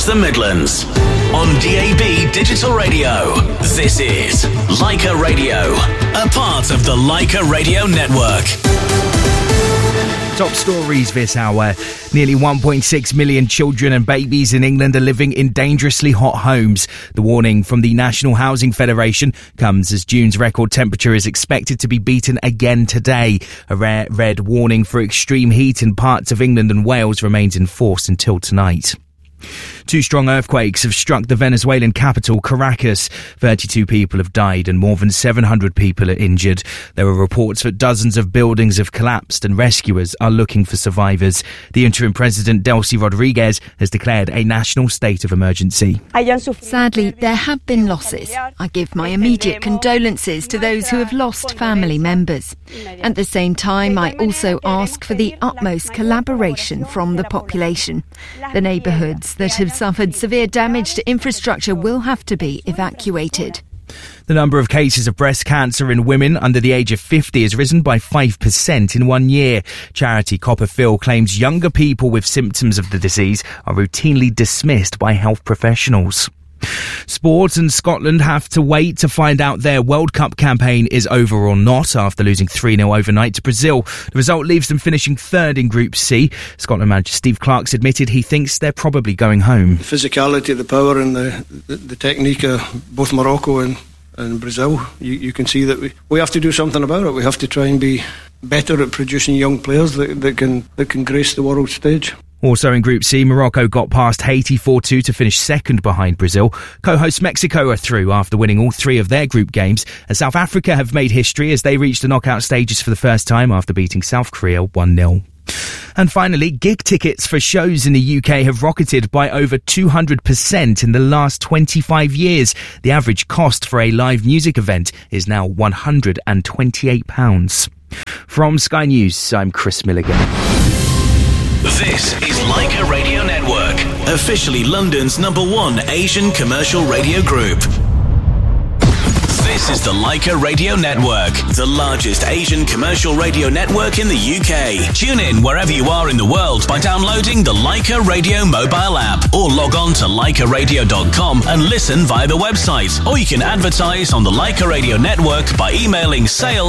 across the Midlands. On DAB Digital Radio, this is Leica Radio, a part of the Leica Radio Network. Top stories this hour. Nearly 1.6 million children and babies in England are living in dangerously hot homes. The warning from the National Housing Federation comes as June's record temperature is expected to be beaten again today. A red warning for extreme heat in parts of England and Wales remains in force until tonight. Two strong earthquakes have struck the Venezuelan capital, Caracas. 32 people have died and more than 700 people are injured. There are reports that dozens of buildings have collapsed and rescuers are looking for survivors. The interim president, Delcy Rodriguez, has declared a national state of emergency. Sadly, there have been losses. I give my immediate condolences to those who have lost family members. At the same time, I also ask for the utmost collaboration from the population. The neighbourhoods that have suffered severe damage to infrastructure will have to be evacuated. The number of cases of breast cancer in women under the age of 50 has risen by 5% in 1 year. Charity Copperfield claims younger people with symptoms of the disease are routinely dismissed by health professionals. Sport, and Scotland have to wait to find out their World Cup campaign is over or not after losing 3-0 overnight to Brazil. The result leaves them finishing third in Group C. Scotland manager Steve Clarke's admitted he thinks they're probably going home. The physicality, the power and the technique of both Morocco and Brazil, you can see that we have to do something about it. We have to try and be better at producing young players that can grace the world stage. Also in Group C, Morocco got past Haiti 4-2 to finish second behind Brazil. Co-host Mexico are through after winning all three of their group games. And South Africa have made history as they reached the knockout stages for the first time after beating South Korea 1-0. And finally, gig tickets for shows in the UK have rocketed by over 200% in the last 25 years. The average cost for a live music event is now £128. From Sky News, I'm Chris Milligan. This is Leica Radio Network, officially London's #1 Asian commercial radio group. This is the Leica Radio Network, the largest Asian commercial radio network in the UK. Tune in wherever you are in the world by downloading the Leica Radio mobile app or log on to leicaradio.com and listen via the website. Or you can advertise on the Leica Radio Network by emailing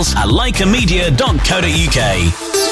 sales@leicamedia.co.uk.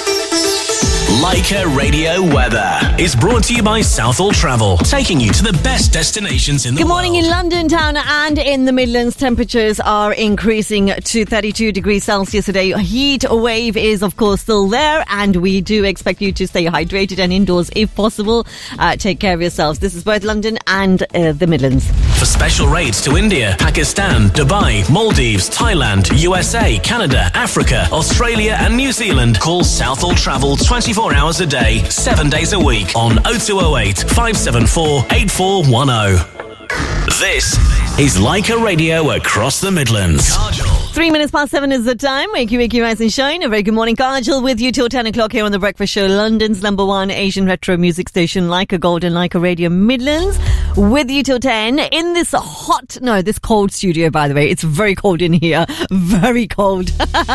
Leica Radio Weather is brought to you by Southall Travel, taking you to the best destinations in the world. Good morning in London town and in the Midlands. Temperatures are increasing to 32 degrees Celsius today. A heat wave is, of course, still there, and we do expect you to stay hydrated and indoors if possible. Take care of yourselves. This is both London and the Midlands. For special rates to India, Pakistan, Dubai, Maldives, Thailand, USA, Canada, Africa, Australia and New Zealand, call Southall Travel 24 hours a day, 7 days a week on 0208 574 8410. This is Leica Radio across the Midlands. 3 minutes past 7 is the time. Wakey, rise and shine. A very good morning, Kajal, with you till 10 o'clock here on The Breakfast Show, London's #1 Asian retro music station, Leica Gold and Leica Radio Midlands. With you till 10 in this this cold studio, by the way. It's very cold in here. Very cold.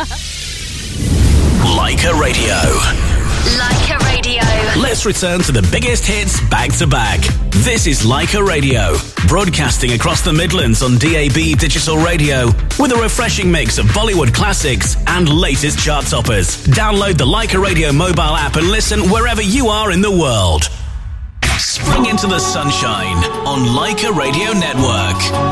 Leica Radio. Leica Radio. Let's return to the biggest hits back to back. This is Leica Radio, broadcasting across the Midlands on DAB Digital Radio with a refreshing mix of Bollywood classics and latest chart toppers. Download the Leica Radio mobile app and listen wherever you are in the world. Spring into the sunshine on Leica Radio Network.